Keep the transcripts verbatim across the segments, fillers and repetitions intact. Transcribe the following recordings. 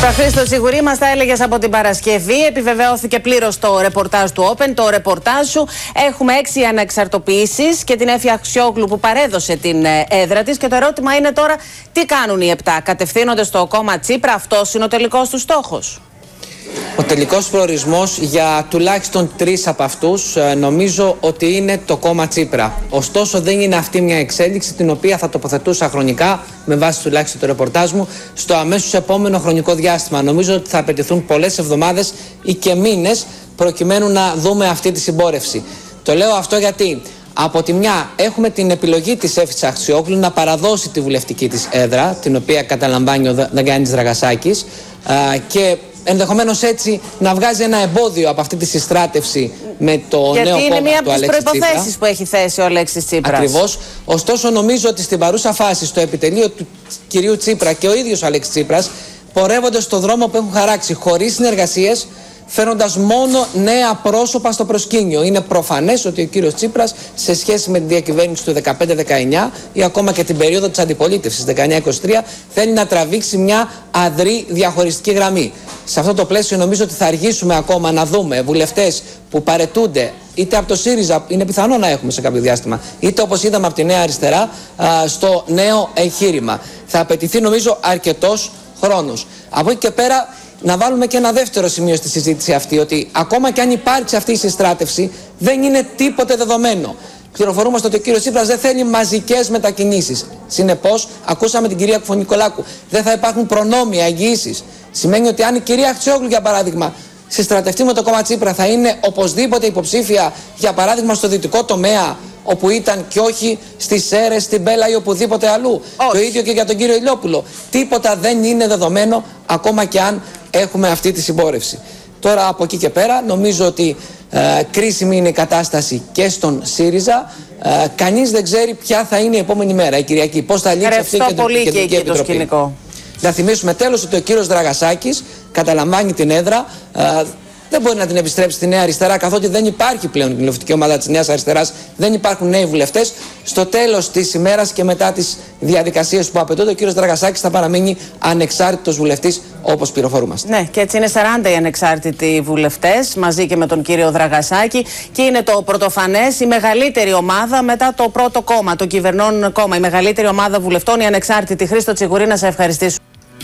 Τώρα, Χρήστο Τσιγουρή, μας τα έλεγες από την Παρασκευή. Επιβεβαιώθηκε πλήρως το ρεπορτάζ του Open, το ρεπορτάζ σου. Έχουμε έξι ανεξαρτοποιήσεις και την Έφη Αξιόγλου που παρέδωσε την έδρα της. Και το ερώτημα είναι τώρα, τι κάνουν οι επτά, κατευθύνονται στο κόμμα Τσίπρα, αυτός είναι ο τελικός του στόχος? Ο τελικός προορισμός για τουλάχιστον τρεις από αυτούς νομίζω ότι είναι το κόμμα Τσίπρα. Ωστόσο δεν είναι αυτή μια εξέλιξη την οποία θα τοποθετούσα χρονικά, με βάση τουλάχιστον το ρεπορτάζ μου, στο αμέσως επόμενο χρονικό διάστημα. Νομίζω ότι θα απαιτηθούν πολλές εβδομάδες ή και μήνες προκειμένου να δούμε αυτή τη συμπόρευση. Το λέω αυτό γιατί από τη μια έχουμε την επιλογή της Έφης Αξιόγλου να παραδώσει τη βουλευτική της έδρα, την οποία καταλαμβάνει ο Δαγκάνης Δραγασάκης, και ενδεχομένως έτσι να βγάζει ένα εμπόδιο από αυτή τη συστράτευση με το Γιατί νέο κόμμα του Αλέξη Τσίπρα. Γιατί είναι μία από τις προϋποθέσεις που έχει θέσει ο Αλέξης Τσίπρας. Ακριβώς. Ωστόσο νομίζω ότι στην παρούσα φάση στο επιτελείο του κυρίου Τσίπρα και ο ίδιος ο Αλέξης Τσίπρας πορεύονται στο δρόμο που έχουν χαράξει, χωρίς συνεργασίες, φέροντας μόνο νέα πρόσωπα στο προσκήνιο. Είναι προφανές ότι ο κύριος Τσίπρας, σε σχέση με τη διακυβέρνηση του δεκαπέντε δεκαεννιά ή ακόμα και την περίοδο της αντιπολίτευσης δεκαεννιά είκοσι τρία, θέλει να τραβήξει μια αδρή διαχωριστική γραμμή. Σε αυτό το πλαίσιο νομίζω ότι θα αργήσουμε ακόμα να δούμε βουλευτές που παρετούνται είτε από το ΣΥΡΙΖΑ, είναι πιθανό να έχουμε σε κάποιο διάστημα, είτε όπως είδαμε από τη Νέα Αριστερά, α, στο νέο εγχείρημα. Θα απαιτηθεί νομίζω αρκετός χρόνος. Από εκεί και πέρα, να βάλουμε και ένα δεύτερο σημείο στη συζήτηση αυτή, ότι ακόμα και αν υπάρξει αυτή η συστράτευση, δεν είναι τίποτε δεδομένο. Πληροφορούμαστε ότι ο κύριος Τσίπρας δεν θέλει μαζικές μετακινήσεις. Συνεπώς, ακούσαμε την κυρία Κουφωνικολάκου, δεν θα υπάρχουν προνόμια, εγγυήσεις. Σημαίνει ότι αν η κυρία Αξιόγλου, για παράδειγμα, συστρατευτεί με το κόμμα Τσίπρα, θα είναι οπωσδήποτε υποψήφια, για παράδειγμα, στο δυτικό τομέα, όπου ήταν, και όχι στις Σέρρες, στην Πέλα ή οπουδήποτε αλλού. Όχι. Το ίδιο και για τον κύριο Ηλιόπουλο. Τίποτα δεν είναι δεδομένο, ακόμα και αν έχουμε αυτή τη συμπόρευση. Τώρα από εκεί και πέρα νομίζω ότι ε, κρίσιμη είναι η κατάσταση και στον ΣΥΡΙΖΑ. Ε, κανείς δεν ξέρει ποια θα είναι η επόμενη μέρα, η Κυριακή. Πώς θα λήξει αυτή η Κεντρική Επιτροπή. Να θυμίσουμε τέλος ότι ο κύριος Δραγασάκης καταλαμβάνει την έδρα. Ε, δεν μπορεί να την επιστρέψει στη Νέα Αριστερά, καθότι δεν υπάρχει πλέον η κοινοβουλευτική ομάδα της Νέας Αριστεράς, δεν υπάρχουν νέοι βουλευτές. Στο τέλος της ημέρας και μετά τις διαδικασίες που απαιτούνται, ο κύριος Δραγασάκης θα παραμείνει ανεξάρτητος βουλευτής, όπως πληροφορούμαστε. Ναι, και έτσι είναι σαράντα οι ανεξάρτητοι βουλευτές, μαζί και με τον κύριο Δραγασάκη, και είναι το πρωτοφανές, η μεγαλύτερη ομάδα μετά το πρώτο κόμμα, το κυβερνών κόμμα, η μεγαλύτερη ομάδα βουλευτών, η ανεξάρτητη. Χρήστο Τσιγουρή, να σε ευχαριστήσω.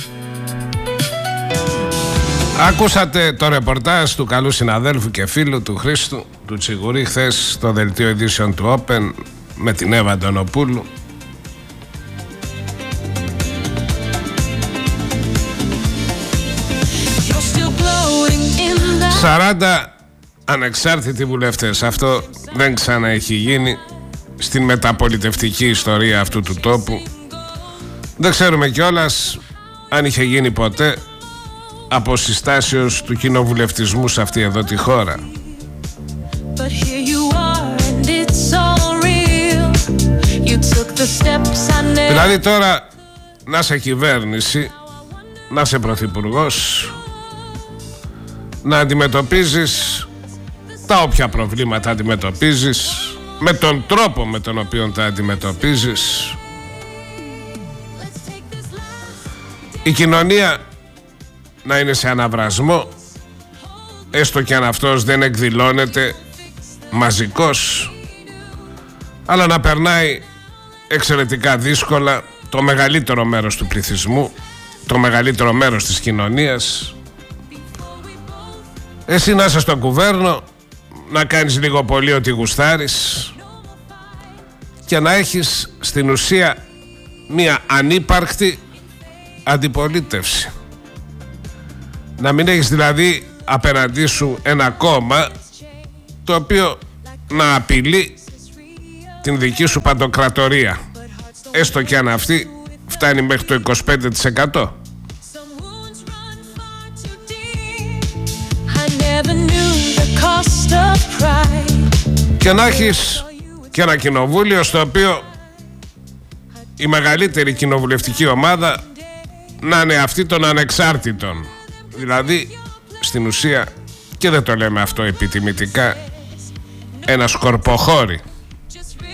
Ακούσατε το ρεπορτάζ του καλού συναδέλφου και φίλου του Χρήστου του Τσιγουρή χθες στο δελτίο ειδήσεων του Open με την Εύα Αντωνοπούλου. σαράντα ανεξάρτητοι βουλευτές. Αυτό δεν ξανά έχει γίνει στην μεταπολιτευτική ιστορία αυτού του τόπου. Δεν ξέρουμε κιόλας αν είχε γίνει ποτέ από συστάσεως του κοινοβουλευτισμού σε αυτή εδώ τη χώρα. Δηλαδή τώρα να είσαι κυβέρνηση, να είσαι πρωθυπουργός, να αντιμετωπίζεις τα όποια προβλήματα αντιμετωπίζεις, με τον τρόπο με τον οποίο τα αντιμετωπίζεις. Η κοινωνία να είναι σε αναβρασμό, έστω και αν αυτός δεν εκδηλώνεται μαζικός, αλλά να περνάει εξαιρετικά δύσκολα το μεγαλύτερο μέρος του πληθυσμού, το μεγαλύτερο μέρος της κοινωνίας. Εσύ να είσαι στο κουβέρνο, να κάνεις λίγο πολύ ό,τι γουστάρεις και να έχεις στην ουσία μία ανύπαρκτη αντιπολίτευση. Να μην έχεις δηλαδή απέναντί σου ένα κόμμα το οποίο να απειλεί την δική σου παντοκρατορία, έστω και αν αυτή φτάνει μέχρι το είκοσι πέντε τοις εκατό. Και να έχεις και ένα κοινοβούλιο στο οποίο η μεγαλύτερη κοινοβουλευτική ομάδα να είναι αυτή των ανεξάρτητων. Δηλαδή στην ουσία, και δεν το λέμε αυτό επιτιμητικά, ένα σκορποχώρι.